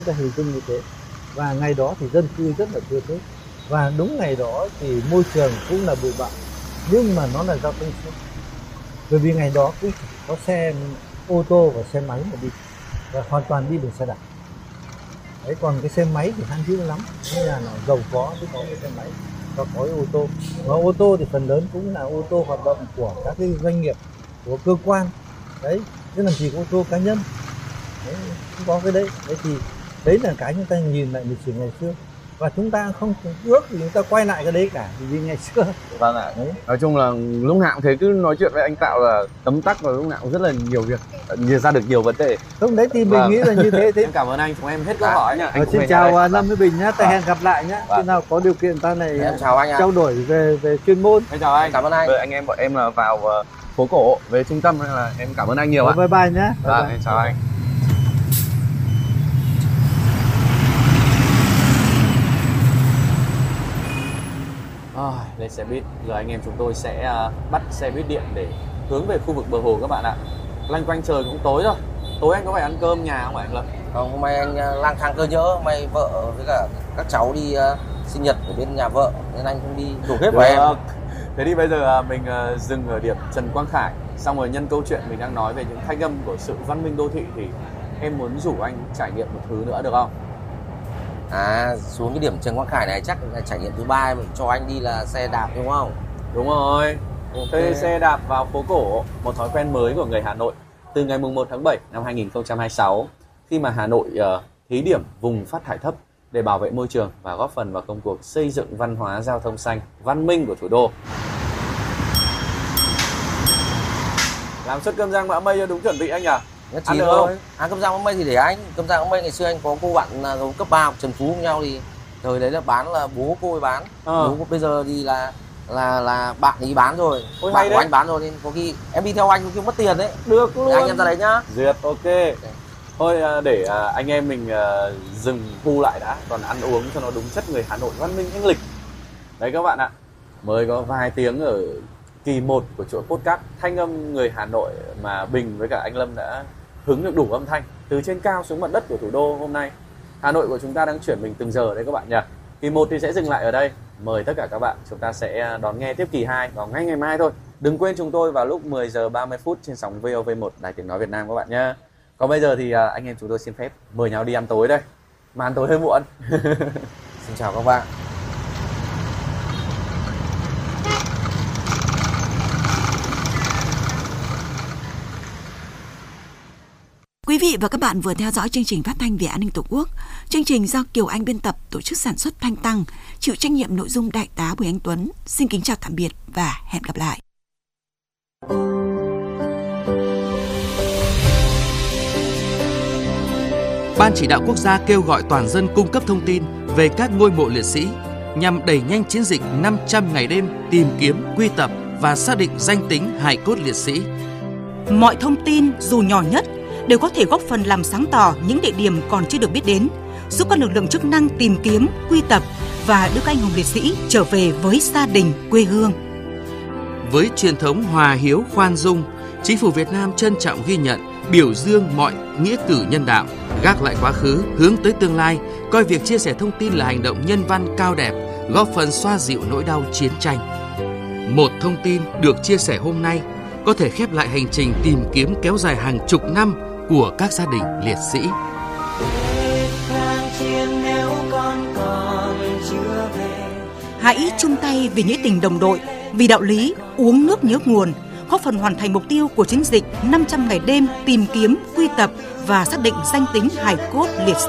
ta hình dung như thế. Và ngày đó thì dân cư rất là thưa thớt, và đúng ngày đó thì môi trường cũng là bụi bặm, nhưng mà nó là giao thông suốt. Bởi vì ngày đó cũng chỉ có xe ô tô và xe máy mà đi, và hoàn toàn đi bằng xe đạp. Đấy, còn cái xe máy thì khan hiếm lắm, nên là giàu có mới có cái xe máy và có cái ô tô. Và ô tô thì phần lớn cũng là ô tô hoạt động của các cái doanh nghiệp, của cơ quan. Đấy, chứ làm gì có ô tô cá nhân. Đấy, không có cái đấy. Đấy thì đấy là cái chúng ta nhìn lại lịch sử ngày xưa, và chúng ta không ước thì chúng ta quay lại cái đấy cả, vì ngày xưa. Vâng ạ. Nói chung là lúc nào cũng thế, cứ nói chuyện với anh Tạo là tấm tắc, và lúc nào cũng rất là nhiều việc, nhìn ra được nhiều vấn đề. Lúc đấy thì mình nghĩ là như thế. Em cảm ơn anh, chúng em hết câu hỏi nhá. Xin chào Lâm Với Bình nhá, ta hẹn gặp lại nhá. Khi nào có điều kiện ta này em chào anh trao đổi về chuyên môn. Em chào anh. Cảm ơn anh. Anh em bọn em là vào phố cổ về trung tâm, nên là em cảm ơn anh nhiều ạ. Bye bye nhá. Vâng, em chào anh. Lên xe buýt, giờ anh em chúng tôi sẽ bắt xe buýt điện để hướng về khu vực bờ hồ các bạn ạ. Loanh quanh trời cũng tối rồi. Tối anh có phải ăn cơm nhà không anh Lâm? Không, hôm nay anh lang thang cơ nhỡ, hôm nay vợ với cả các cháu đi sinh nhật ở bên nhà vợ nên anh không đi đủ hết của em. Thế thì bây giờ mình dừng ở điểm Trần Quang Khải. Xong rồi nhân câu chuyện mình đang nói về những thanh âm của sự văn minh đô thị thì em muốn rủ anh trải nghiệm một thứ nữa được không? Xuống cái điểm Trần Quang Khải này chắc là trải nghiệm thứ 3 mình cho anh đi là xe đạp đúng không? Đúng rồi. Okay. Thuê xe đạp vào phố cổ, một thói quen mới của người Hà Nội từ ngày 1 tháng 7 năm 2026, khi mà Hà Nội thí điểm vùng phát thải thấp để bảo vệ môi trường và góp phần vào công cuộc xây dựng văn hóa giao thông xanh, văn minh của thủ đô. Làm suất cơm rang mã mây cho đúng chuẩn vị anh à? Nhất trí thôi. Cơm rang mắm mây thì để anh. Cơm rang mắm mây ngày xưa anh có cô bạn gấu cấp 3 học Trần Phú với nhau thì thời đấy là bán là bố cô ấy bán. Bố cô bây giờ thì là bạn ấy bán rồi. Bạn của anh bán rồi nên có khi em đi theo anh có khi mất tiền đấy. Được luôn. Để anh em ra đấy nhá. Duyệt, ok. Thôi để anh em mình dừng khu lại đã, còn ăn uống cho nó đúng chất người Hà Nội văn minh thanh lịch. Đấy các bạn ạ. Mới có vài tiếng ở kỳ 1 của chuỗi podcast thanh âm người Hà Nội mà Bình với cả anh Lâm đã hứng được đủ âm thanh từ trên cao xuống mặt đất của thủ đô hôm nay. Hà Nội của chúng ta đang chuyển mình từng giờ đấy các bạn nhỉ. Kỳ 1 thì sẽ dừng lại ở đây. Mời tất cả các bạn chúng ta sẽ đón nghe tiếp kỳ 2 vào ngay ngày mai thôi. Đừng quên chúng tôi vào lúc 10 giờ 30 phút trên sóng VOV1 Đài Tiếng nói Việt Nam các bạn nhé. Còn bây giờ thì anh em chúng tôi xin phép mời nhau đi ăn tối đây. Mà ăn tối hơi muộn. Xin chào các bạn. Quý vị và các bạn vừa theo dõi chương trình phát thanh về an ninh Tổ quốc. Chương trình do Kiều Anh biên tập, tổ chức sản xuất Thanh Tăng, chịu trách nhiệm nội dung Đại tá Bùi Anh Tuấn. Xin kính chào tạm biệt và hẹn gặp lại. Ban Chỉ đạo Quốc gia kêu gọi toàn dân cung cấp thông tin về các ngôi mộ liệt sĩ nhằm đẩy nhanh chiến dịch 500 ngày đêm tìm kiếm, quy tập và xác định danh tính hài cốt liệt sĩ. Mọi thông tin dù nhỏ nhất đều có thể góp phần làm sáng tỏ những địa điểm còn chưa được biết đến, giúp các lực lượng chức năng tìm kiếm, quy tập và đưa các anh hùng liệt sĩ trở về với gia đình, quê hương. Với truyền thống hòa hiếu khoan dung, Chính phủ Việt Nam trân trọng ghi nhận, biểu dương mọi nghĩa cử nhân đạo, gác lại quá khứ, hướng tới tương lai, coi việc chia sẻ thông tin là hành động nhân văn cao đẹp, góp phần xoa dịu nỗi đau chiến tranh. Một thông tin được chia sẻ hôm nay có thể khép lại hành trình tìm kiếm kéo dài hàng chục năm của các gia đình liệt sĩ. Hãy chung tay vì nghĩa tình đồng đội, vì đạo lý uống nước nhớ nguồn, góp phần hoàn thành mục tiêu của chiến dịch 500 ngày đêm tìm kiếm, quy tập và xác định danh tính hài cốt liệt sĩ.